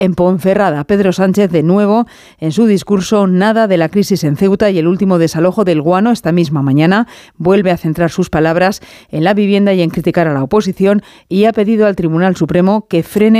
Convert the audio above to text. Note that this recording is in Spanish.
En Ponferrada, Pedro Sánchez, de nuevo, en su discurso, nada de la crisis en Ceuta y el último desalojo del Guano esta misma mañana. Vuelve a centrar sus palabras en la vivienda y en criticar a la oposición y ha pedido al Tribunal Supremo que frene